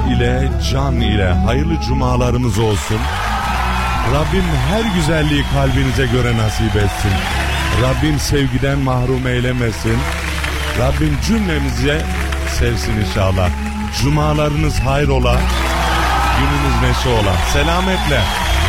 ile, can ile hayırlı cumalarınız olsun. Rabbim her güzelliği kalbinize göre nasip etsin. Rabbim sevgiden mahrum eylemesin. Rabbim cümlemize sevsin inşallah. Cumalarınız hayrola, gününüz neşe ola. Selametle.